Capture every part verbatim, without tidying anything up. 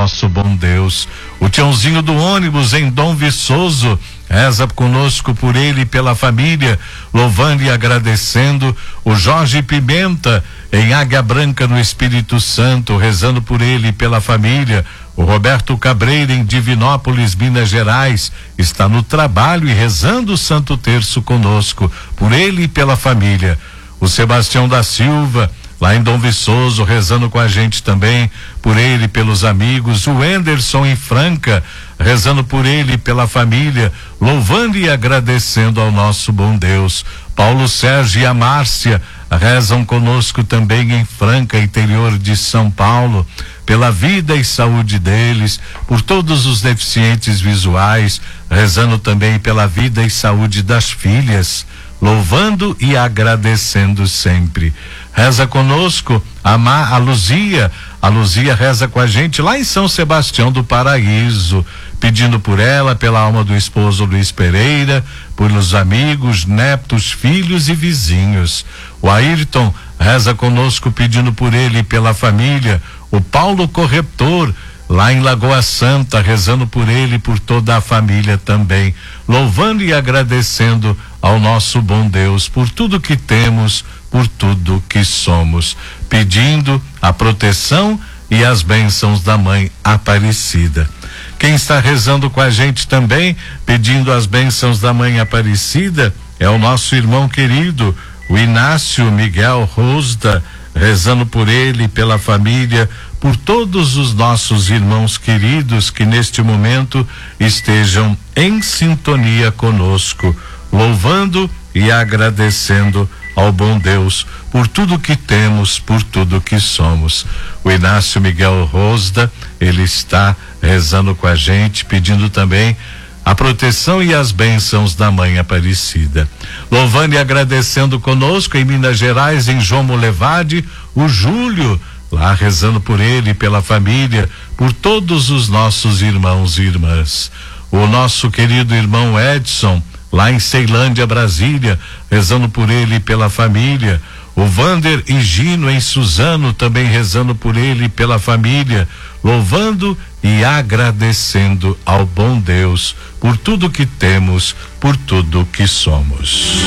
nosso bom Deus. O Tiãozinho do ônibus em Dom Viçoso reza conosco por ele e pela família, louvando e agradecendo. O Jorge Pimenta em Águia Branca no Espírito Santo, rezando por ele e pela família. O Roberto Cabreira em Divinópolis, Minas Gerais, está no trabalho e rezando o Santo Terço conosco, por ele e pela família. O Sebastião da Silva, lá em Dom Viçoso, rezando com a gente também, por ele e pelos amigos. O Anderson em Franca, rezando por ele e pela família, louvando e agradecendo ao nosso bom Deus. Paulo Sérgio e a Márcia rezam conosco também em Franca, interior de São Paulo, pela vida e saúde deles, por todos os deficientes visuais, rezando também pela vida e saúde das filhas, louvando e agradecendo sempre. Reza conosco a, Ma, a Luzia, a Luzia reza com a gente lá em São Sebastião do Paraíso, pedindo por ela, pela alma do esposo Luiz Pereira, pelos amigos, netos, filhos e vizinhos. O Ayrton reza conosco pedindo por ele e pela família. O Paulo Corretor, lá em Lagoa Santa, rezando por ele e por toda a família também, louvando e agradecendo ao nosso bom Deus por tudo que temos, por tudo que somos, pedindo a proteção e as bênçãos da Mãe Aparecida. Quem está rezando com a gente também, pedindo as bênçãos da Mãe Aparecida, é o nosso irmão querido, o Inácio Miguel Rosda, rezando por ele e pela família, por todos os nossos irmãos queridos que neste momento estejam em sintonia conosco, louvando e agradecendo ao bom Deus por tudo que temos, por tudo que somos. O Inácio Miguel Rosda, ele está rezando com a gente, pedindo também a proteção e as bênçãos da Mãe Aparecida. Louvando e agradecendo conosco em Minas Gerais, em João Molevade, o Júlio, lá rezando por ele e pela família, por todos os nossos irmãos e irmãs. O nosso querido irmão Edson, lá em Ceilândia, Brasília, rezando por ele e pela família. O Vander e Gino em Suzano, também rezando por ele e pela família, louvando e agradecendo ao bom Deus por tudo que temos, por tudo que somos.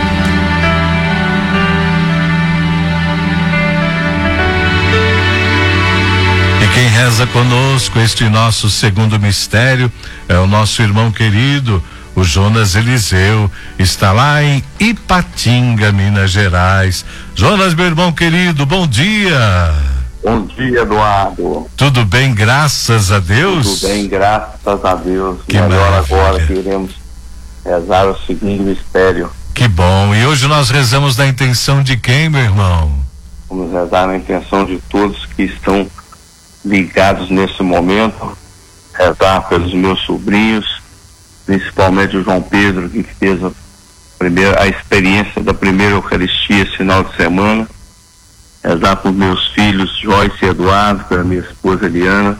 E quem reza conosco este nosso segundo mistério é o nosso irmão querido, o Jonas Eliseu, está lá em Ipatinga, Minas Gerais. Jonas, meu irmão querido, bom dia. Bom dia, Eduardo. Tudo bem, graças a Deus? Tudo bem, graças a Deus. Que Melhor maravilha. Agora que iremos rezar o segundo mistério. Que bom. E hoje nós rezamos na intenção de quem, meu irmão? Vamos rezar na intenção de todos que estão ligados nesse momento. Rezar pelos meus sobrinhos, principalmente o João Pedro, que fez a, primeira, a experiência da primeira Eucaristia esse final de semana. Rezar por meus filhos Joyce e Eduardo, pela minha esposa Eliana.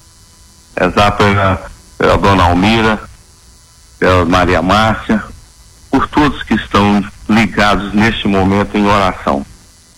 Rezar pela, pela dona Almira, pela Maria Márcia, por todos que estão ligados neste momento em oração.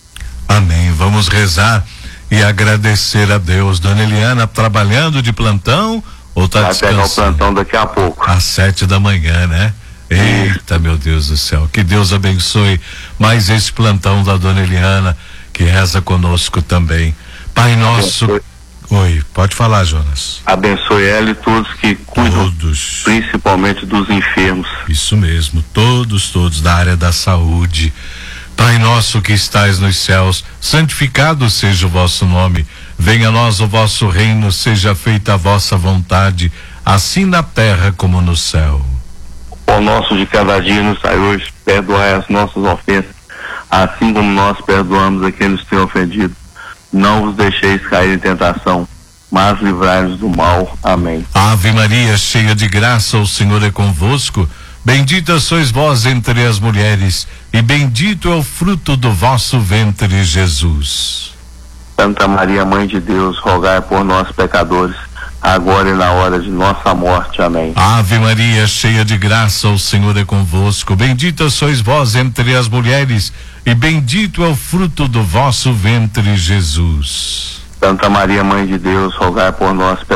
Amém. Vamos rezar e agradecer a Deus. Dona Eliana trabalhando de plantão ou tá Vai descansando? pegar o plantão daqui a pouco. Às sete da manhã, né? Eita, meu Deus do céu. Que Deus abençoe mais esse plantão da Dona Eliana, que reza conosco também. Pai nosso. Abençoe. Oi, pode falar, Jonas. Abençoe ela e todos que cuidam, Todos. principalmente dos enfermos. Isso mesmo, todos, todos da área da saúde. Pai nosso que estais nos céus, santificado seja o vosso nome. Venha a nós o vosso reino, seja feita a vossa vontade, assim na terra como no céu. O nosso de cada dia nos sai hoje, perdoai as nossas ofensas, assim como nós perdoamos a quem nos tem ofendido. Não vos deixeis cair em tentação, mas livrai-nos do mal. Amém. Ave Maria, cheia de graça, o Senhor é convosco. Bendita sois vós entre as mulheres, e bendito é o fruto do vosso ventre, Jesus. Santa Maria, Mãe de Deus, rogai por nós pecadores, agora e na hora de nossa morte. Amém. Ave Maria, cheia de graça, o Senhor é convosco. Bendita sois vós entre as mulheres, e bendito é o fruto do vosso ventre, Jesus. Santa Maria, Mãe de Deus, rogai por nós pecadores,